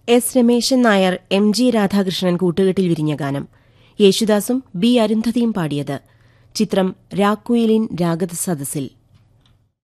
S Rameshan Nair, M G Radhakrishnan കൂട്ടുകെട്ടിൽ വിരിഞ്ഞ ഗാനം. യേശുദാസും ബി അരുന്ധതിയും പാടിയത്. ചിത്രം രാക്കുയിലിൻ രാഗത സദസ്സിൽ.